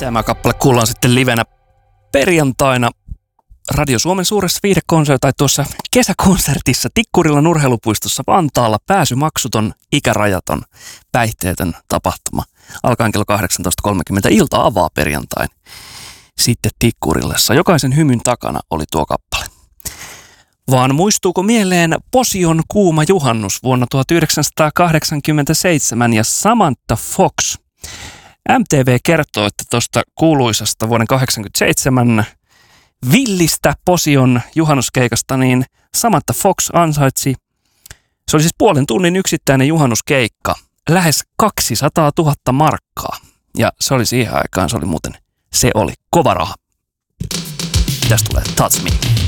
Tämä kappale kuullaan sitten livenä perjantaina Radio Suomen suuressa viihdekonsertissa tai tuossa kesäkonsertissa Tikkurilan urheilupuistossa Vantaalla. Pääsymaksuton, ikärajaton, päihteetön tapahtuma. Alkaen kello 18.30. Ilta avaa perjantain. Sitten Tikkurilassa. Jokaisen hymyn takana oli tuo kappale. Vaan muistuuko mieleen Posion kuuma juhannus vuonna 1987 ja Samantha Fox? MTV kertoo, että tuosta kuuluisasta vuoden 1987 villistä Posion juhannuskeikasta, niin Samantha Fox ansaitsi, se oli siis puolen tunnin yksittäinen juhannuskeikka, lähes 200 000 markkaa. Ja se oli siihen aikaan, se oli kova raha. Tästä tulee Touch Me.